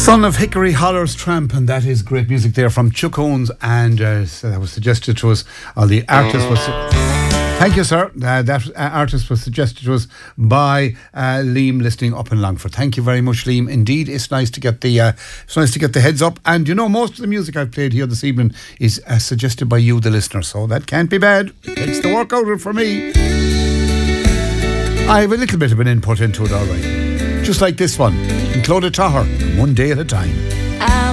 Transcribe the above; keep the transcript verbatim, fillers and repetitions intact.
Son of Hickory Holler's Tramp, and that is great music there from Chuck Owens, and uh, so that was suggested to us. Uh, the artist was. Thank you, sir. Uh, that uh, artist was suggested to us by uh, Liam, listening up in Longford. Thank you very much, Liam. Indeed, it's nice to get the uh, it's nice to get the heads up. And you know, most of the music I've played here this evening is uh, suggested by you, the listener. So that can't be bad. It takes the work out of it for me. I have a little bit of an input into it, all right. Just like this one, Claudia Tahar, One Day at a Time. I